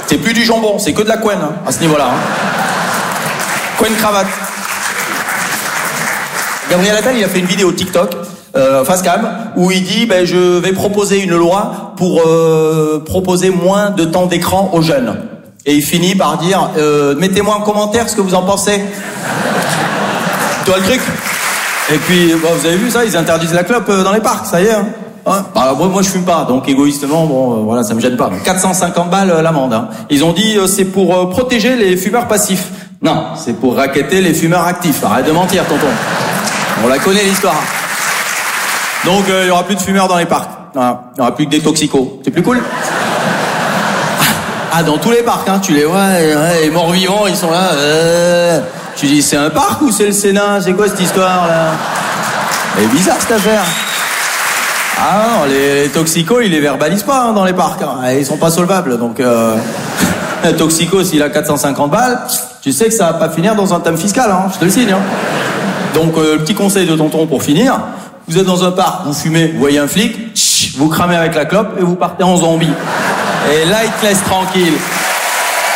C'est plus du jambon, c'est que de la couenne, hein, à ce niveau-là. Hein. Couenne cravate. Gabriel Attal, il a fait une vidéo TikTok, face cam, où il dit je vais proposer une loi pour proposer moins de temps d'écran aux jeunes. Et il finit par dire mettez-moi en commentaire ce que vous en pensez. Tu vois le truc? Et puis vous avez vu ça, ils interdisent la clope dans les parcs, ça y est. Hein. Hein, moi je fume pas, donc égoïstement voilà, ça me gêne pas. 450 balles l'amende. Hein. Ils ont dit c'est pour protéger les fumeurs passifs. Non, c'est pour racketter les fumeurs actifs. Arrête de mentir, tonton. On la connaît l'histoire. Donc il y aura plus de fumeurs dans les parcs. Voilà. Il y aura plus que des toxicos. C'est plus cool. Ah, dans tous les parcs, hein, tu les vois, les morts vivants, ils sont là. Tu dis c'est un parc ou c'est le Sénat? C'est quoi cette histoire là? Elle est bizarre cette affaire. Ah non, les toxicos, ils les verbalisent pas dans les parcs. Hein. Ils sont pas solvables, donc un toxico, s'il a 450 balles, tu sais que ça va pas finir dans un thème fiscal, hein, je te le signe. Hein. Donc le petit conseil de tonton pour finir, vous êtes dans un parc, vous fumez, vous voyez un flic, vous cramez avec la clope et vous partez en zombie. Et là, il te laisse tranquille.